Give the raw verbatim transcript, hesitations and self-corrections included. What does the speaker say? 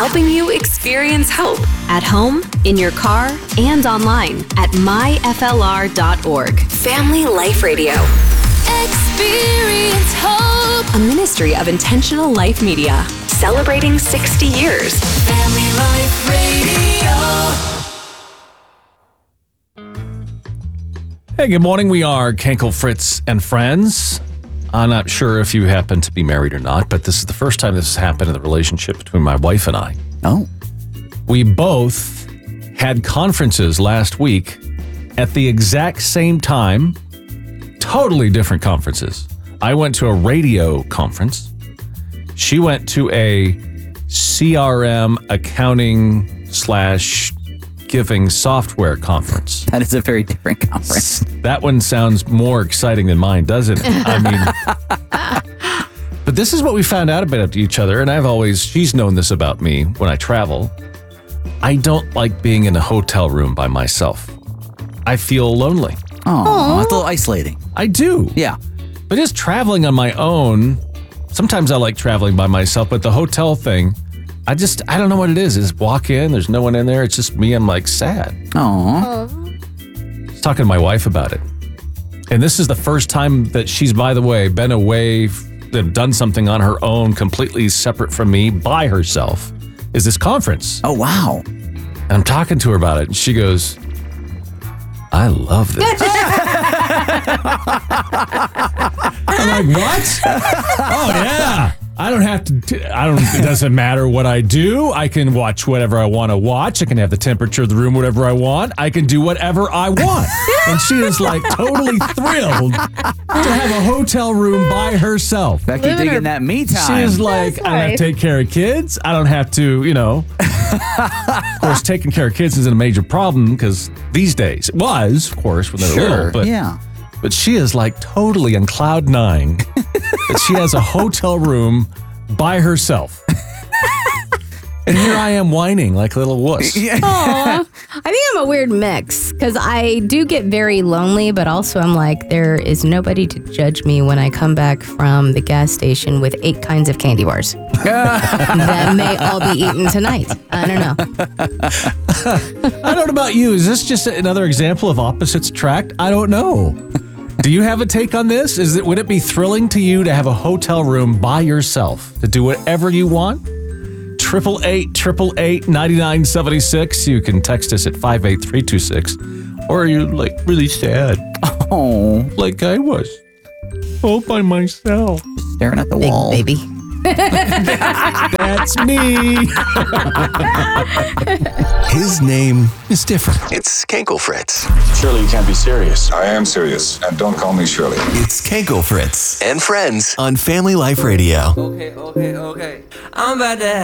helping you experience hope at home, in your car, and online at my f l r dot org. Family Life Radio. Experience hope. A ministry of Intentional Life Media. Celebrating sixty years. Family Life Radio. Hey, good morning. We are Kenkel, Fritz, and Friends. I'm not sure if you happen to be married or not, but this is the first time this has happened in the relationship between my wife and I. Oh. We both had conferences last week at the exact same time, totally different conferences. I went to a radio conference. She went to a C R M accounting slash giving software conference. That is a very different conference. That one sounds more exciting than mine, doesn't it? I mean, but this is what we found out about each other, and I've always, she's known this about me when I travel. I don't like being in a hotel room by myself. I feel lonely. Oh, it's a little isolating. I do. Yeah. But just traveling on my own, sometimes I like traveling by myself, but the hotel thing, I just, I don't know what it is. I just walk in, there's no one in there. It's just me. I'm like sad. Oh. I was talking to my wife about it. And this is the first time that she's, by the way, been away and done something on her own, completely separate from me, by herself, is this conference. Oh, wow. And I'm talking to her about it, and she goes, I love this. I'm like, what? Oh, yeah. I don't have to, I don't, it doesn't matter what I do. I can watch whatever I want to watch. I can have the temperature of the room, whatever I want. I can do whatever I want. And she is like totally thrilled to have a hotel room by herself. Becky Living digging her- that me time. She is like, That's I don't have to nice. take care of kids. I don't have to, you know. Of course, taking care of kids isn't a major problem because these days, it was, of course, when they were Sure, little. But, yeah. but she is like totally on cloud nine that she has a hotel room by herself. And here I am whining like a little wuss. Aw. I think I'm a weird mix because I do get very lonely, but also I'm like, there is nobody to judge me when I come back from the gas station with eight kinds of candy bars that may all be eaten tonight. I don't know. I don't know about you. Is this just another example of opposites attract? I don't know. Do you have a take on this? Is it, would it be thrilling to you to have a hotel room by yourself to do whatever you want? Triple eight, triple eight, ninety-nine seventy-six. You can text us at five eight three two six. Or are you like really sad? Oh, Like I was. All by myself. staring at the Big wall. baby. That's me. His name is different. It's Kenkel Fritz Surely you can't be serious. I am serious, and don't call me Shirley. It's Kenkel Fritz and Friends. on Family Life Radio. Okay, okay, okay. I'm about to